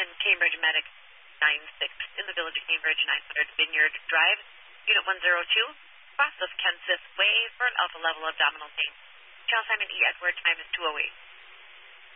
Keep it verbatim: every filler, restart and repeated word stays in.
and Cambridge Medic nine six in the Village of Cambridge, nine hundred Vineyard Drive, Unit one oh two, cross of Kenseth Way for an alpha level abdominal pain. Charles Simon E. Edward, time is two oh eight.